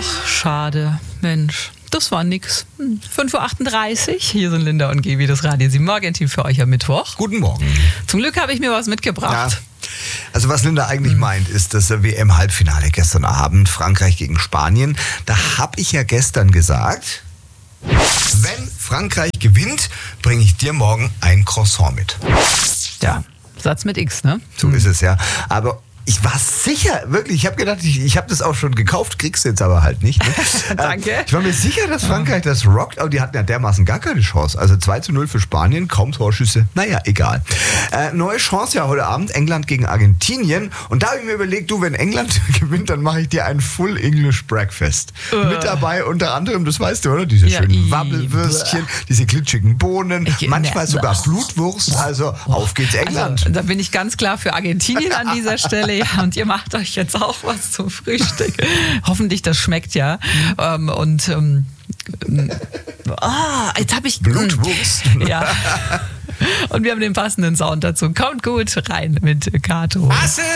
Ach, schade. Mensch, das war nix. 5.38 Uhr, hier sind Linda und Gaby, das Radio 7 Morgenteam für euch am Mittwoch. Guten Morgen. Zum Glück habe ich mir was mitgebracht. Ja. Also was Linda eigentlich meint, ist das WM-Halbfinale gestern Abend, Frankreich gegen Spanien. Da habe ich ja gestern gesagt, wenn Frankreich gewinnt, bringe ich dir morgen ein Croissant mit. Ja, Satz mit X, ne? So ist es, ja. Aber ich war sicher, wirklich, ich habe gedacht, ich habe das auch schon gekauft, kriegst du jetzt aber halt nicht. Ne? Danke. Ich war mir sicher, dass Frankreich das rockt, aber die hatten ja dermaßen gar keine Chance. Also 2:0 für Spanien, kaum Torschüsse, naja, egal. Neue Chance ja heute Abend, England gegen Argentinien. Und da habe ich mir überlegt, du, wenn England gewinnt, dann mache ich dir ein Full English Breakfast. Mit dabei unter anderem, das weißt du, oder? Diese schönen Wabbelwürstchen, diese glitschigen Bohnen, manchmal sogar Blutwurst. Also auf geht's England. Also, da bin ich ganz klar für Argentinien an dieser Stelle. Ja, und ihr macht euch jetzt auch was zum Frühstück. Hoffentlich, das schmeckt ja. Jetzt habe ich... Blutwurst. Ja. Und wir haben den passenden Sound dazu. Kommt gut rein mit Kato.